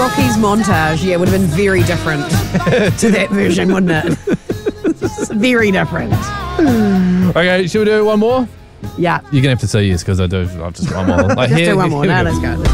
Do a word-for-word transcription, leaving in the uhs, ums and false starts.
Rocky's montage, yeah, would have been very different to that version, wouldn't it? Very different. Okay, should we do one more? Yeah. You're going to have to say yes because I do. I've just got one more. Like, Just here- do one more. here we No, go. let's go.